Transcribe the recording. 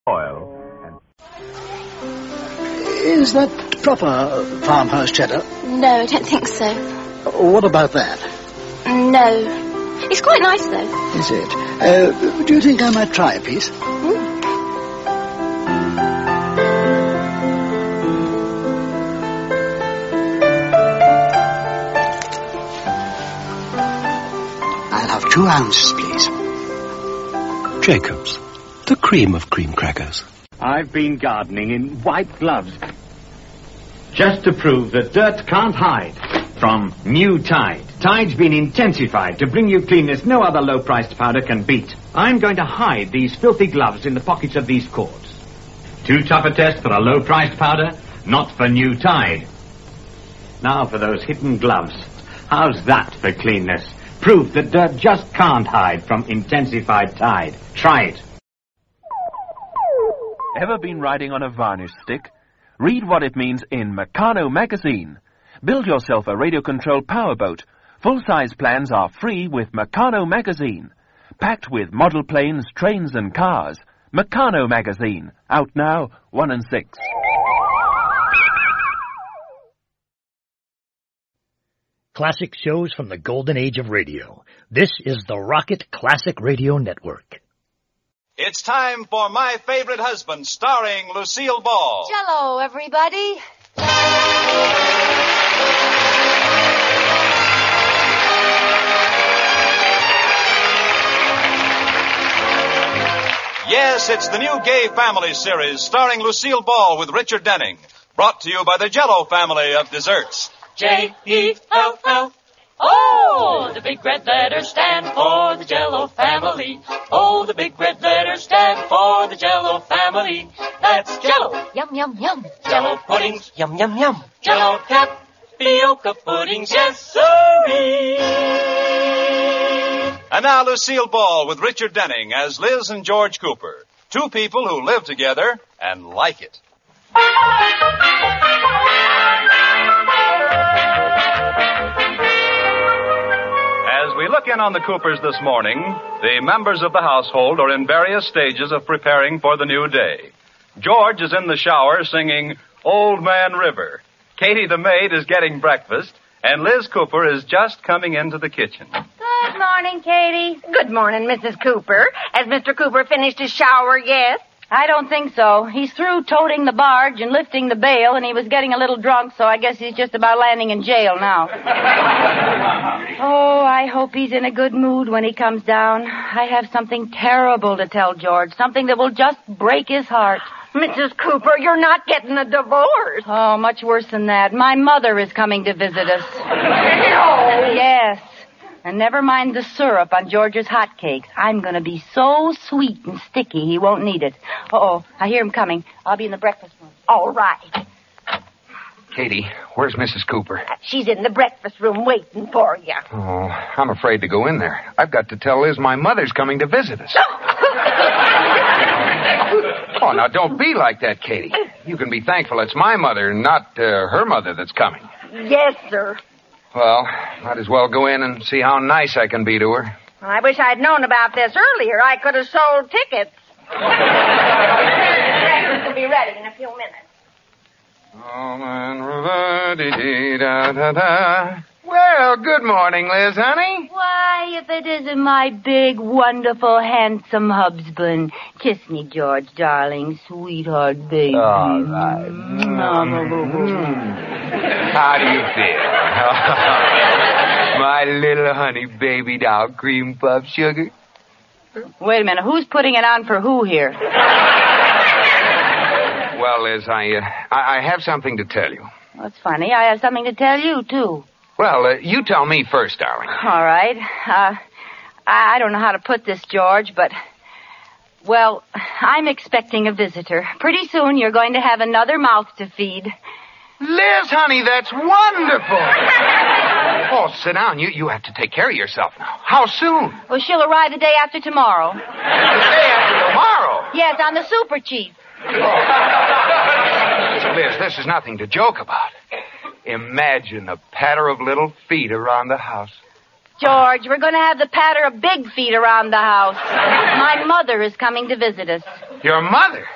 oil. Is that proper farmhouse cheddar? No, I don't think so. What about that? No. It's quite nice, though. Is it? Do you think I might try a piece? I'll have 2 ounces, please. Jacobs, the cream of cream crackers. I've been gardening in white gloves just to prove that dirt can't hide from new Tide. Tide's been intensified to bring you cleanness no other low-priced powder can beat. I'm going to hide these filthy gloves in the pockets of these cords. Too tough a test for a low-priced powder? Not for new Tide. Now for those hidden gloves. How's that for cleanness? Proof that dirt just can't hide from intensified Tide. Try it. Ever been riding on a varnish stick? Read what it means in Meccano magazine. Build yourself a radio-controlled powerboat. Full-size plans are free with Meccano magazine. Packed with model planes, trains and cars. Meccano magazine. Out now, 1 and 6. Classic shows from the golden age of radio. This is the Rocket Classic Radio Network. It's time for My Favorite Husband, starring Lucille Ball. Jello, everybody. Yes, it's the new Gay Family series starring Lucille Ball with Richard Denning. Brought to you by the Jell-O family of desserts. J-E-L-L. Oh, the big red letters stand for the Jell-O family. Oh, the big red letters stand for the Jell-O family. That's Jell-O. Yum, yum, yum. Jell-O puddings. Yum, yum, yum. Jell-O tapioca puddings. Yes, sirree. And now Lucille Ball with Richard Denning as Liz and George Cooper. 2 people who live together and like it. As we look in on the Coopers this morning, the members of the household are in various stages of preparing for the new day. George is in the shower singing Old Man River. Katie the maid is getting breakfast, and Liz Cooper is just coming into the kitchen. Good morning, Katie. Good morning, Mrs. Cooper. Has Mr. Cooper finished his shower yet? I don't think so. He's through toting the barge and lifting the bale, and he was getting a little drunk, so I guess he's just about landing in jail now. Oh, I hope he's in a good mood when he comes down. I have something terrible to tell George, something that will just break his heart. Mrs. Cooper, you're not getting a divorce. Oh, much worse than that. My mother is coming to visit us. No. Yes. And never mind the syrup on George's hotcakes. I'm going to be so sweet and sticky he won't need it. Uh-oh, I hear him coming. I'll be in the breakfast room. All right. Katie, where's Mrs. Cooper? She's in the breakfast room waiting for you. Oh, I'm afraid to go in there. I've got to tell Liz my mother's coming to visit us. Oh, now don't be like that, Katie. You can be thankful it's my mother, not her mother that's coming. Yes, sir. Well, might as well go in and see how nice I can be to her. I wish I'd known about this earlier. I could have sold tickets. Breakfast will be ready in a few minutes. Oh, man, da-da-da. Well, good morning, Liz, honey. Why, if it isn't my big, wonderful, handsome husband. Kiss me, George, darling, sweetheart, baby. All right. How do you feel? My little honey baby doll, cream puff sugar. Wait a minute, who's putting it on for who here? Well, Liz, I have something to tell you. That's funny. I have something to tell you, too. Well, you tell me first, darling. All right. I don't know how to put this, George, but... Well, I'm expecting a visitor. Pretty soon you're going to have another mouth to feed. Liz, honey, that's wonderful. Oh, sit down. You have to take care of yourself now. How soon? Well, she'll arrive the day after tomorrow. The day after tomorrow? Yes, on the Super Chief. Liz, this is nothing to joke about. Imagine a patter of little feet around the house. George, we're going to have the patter of big feet around the house. My mother is coming to visit us. Your mother?